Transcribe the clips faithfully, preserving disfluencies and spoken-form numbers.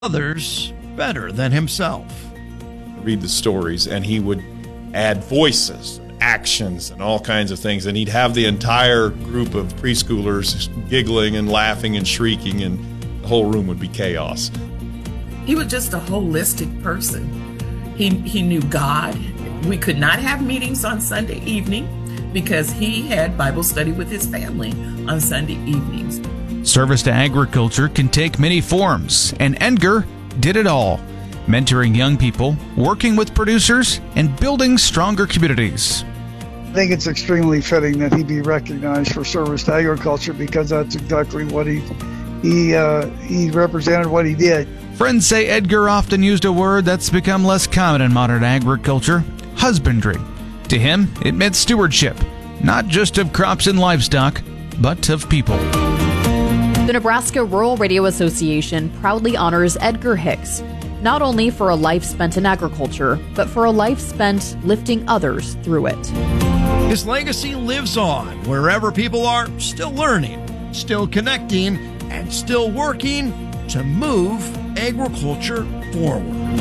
others better than himself. Read the stories, and he would add voices, and actions, and all kinds of things, and he'd have the entire group of preschoolers giggling and laughing and shrieking, and the whole room would be chaos. He was just a holistic person. He he knew God. We could not have meetings on Sunday evening because he had Bible study with his family on Sunday evenings. Service to agriculture can take many forms, and Edgar did it all. Mentoring young people, working with producers, and building stronger communities. I think it's extremely fitting that he be recognized for service to agriculture because that's exactly what he he uh, he represented, what he did. Friends say Edgar often used a word that's become less common in modern agriculture: husbandry. To him, it meant stewardship, not just of crops and livestock, but of people. The Nebraska Rural Radio Association proudly honors Edgar Hicks, not only for a life spent in agriculture, but for a life spent lifting others through it. His legacy lives on wherever people are still learning, still connecting, and still working to move agriculture forward.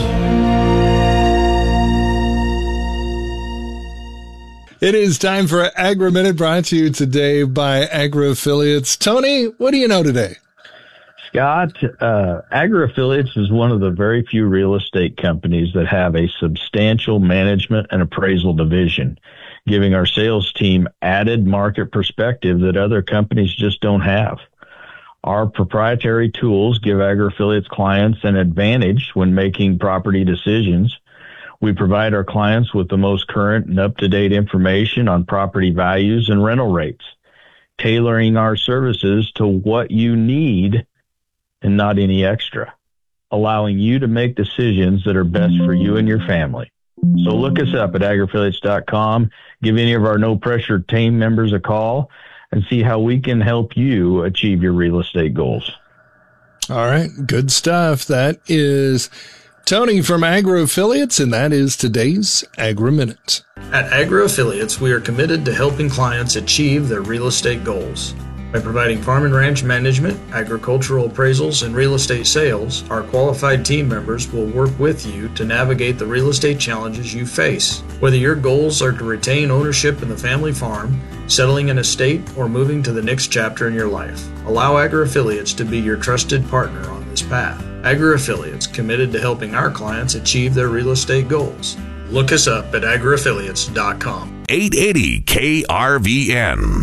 It is time for Agri Minute, brought to you today by Agri Affiliates. Tony, what do you know today? Scott, uh, Agri Affiliates is one of the very few real estate companies that have a substantial management and appraisal division, giving our sales team added market perspective that other companies just don't have. Our proprietary tools give Agri Affiliates clients an advantage when making property decisions. We provide our clients with the most current and up-to-date information on property values and rental rates, tailoring our services to what you need and not any extra, allowing you to make decisions that are best for you and your family. So look us up at agri affiliates dot com, give any of our no-pressure team members a call, and see how we can help you achieve your real estate goals. All right, good stuff. That is Tony from Agri Affiliates, and that is today's Agri Minute. At Agri Affiliates, we are committed to helping clients achieve their real estate goals. By providing farm and ranch management, agricultural appraisals, and real estate sales, our qualified team members will work with you to navigate the real estate challenges you face. Whether your goals are to retain ownership in the family farm, settling an estate, or moving to the next chapter in your life, allow Agri Affiliates to be your trusted partner on this path. Agri Affiliates, committed to helping our clients achieve their real estate goals. Look us up at agri affiliates dot com. eight eighty K R V N.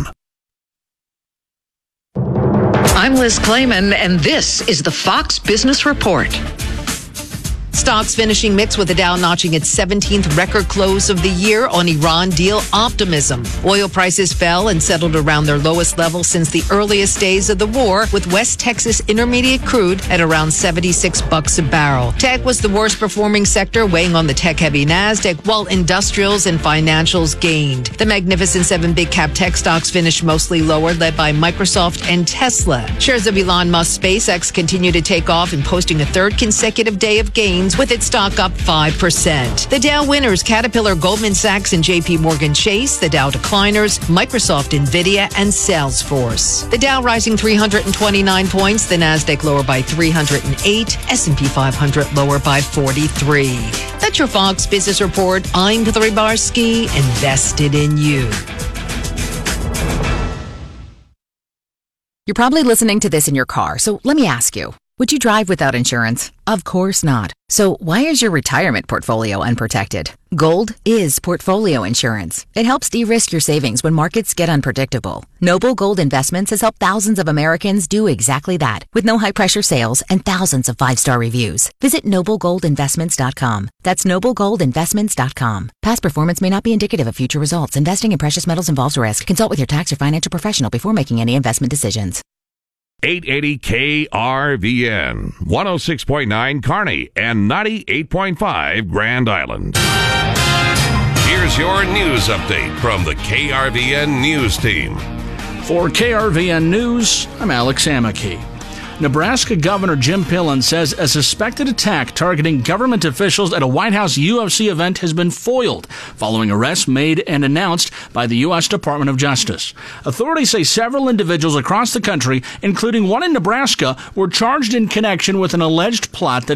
I'm Liz Clayman, and this is the Fox Business Report. Stocks finishing mixed with the Dow notching its seventeenth record close of the year on Iran deal optimism. Oil prices fell and settled around their lowest level since the earliest days of the war, with West Texas Intermediate crude at around seventy-six bucks a barrel. Tech was the worst performing sector, weighing on the tech-heavy NASDAQ, while industrials and financials gained. The Magnificent Seven big cap tech stocks finished mostly lower, led by Microsoft and Tesla. Shares of Elon Musk's SpaceX continue to take off and posting a third consecutive day of gains, with its stock up five percent. The Dow winners: Caterpillar, Goldman Sachs, and J P Morgan Chase. The Dow decliners: Microsoft, Nvidia, and Salesforce. The Dow rising three hundred twenty-nine points. The Nasdaq lower by three hundred eight. S and P five hundred lower by forty-three. That's your Fox Business Report. I'm Hillary Barsky, invested in you. You're probably listening to this in your car, so let me ask you. Would you drive without insurance? Of course not. So why is your retirement portfolio unprotected? Gold is portfolio insurance. It helps de-risk your savings when markets get unpredictable. Noble Gold Investments has helped thousands of Americans do exactly that, with no high-pressure sales and thousands of five-star reviews. Visit noble gold investments dot com. That's noble gold investments dot com. Past performance may not be indicative of future results. Investing in precious metals involves risk. Consult with your tax or financial professional before making any investment decisions. eight eighty K R V N, one oh six point nine Kearney, and ninety-eight point five Grand Island. Here's your news update from the K R V N News Team. For K R V N News, I'm Alex Amicky. Nebraska Governor Jim Pillen says a suspected attack targeting government officials at a White House U F C event has been foiled following arrests made and announced by the U S Department of Justice. Authorities say several individuals across the country, including one in Nebraska, were charged in connection with an alleged plot that